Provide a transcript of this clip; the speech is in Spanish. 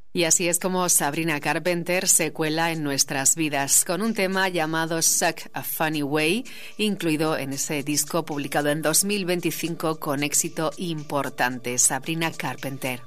Y así es como Sabrina Carpenter se cuela en nuestras vidas, con un tema llamado Suck a Funny Way, incluido en ese disco publicado en 2025 con éxito importante, Sabrina Carpenter.